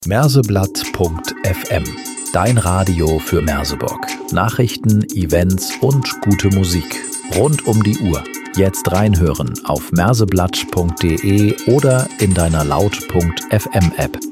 Merseblatt.fm, dein Radio für Merseburg. Nachrichten, Events und gute Musik rund um die Uhr. Jetzt reinhören auf merseblatt.de oder in deiner Laut.fm App.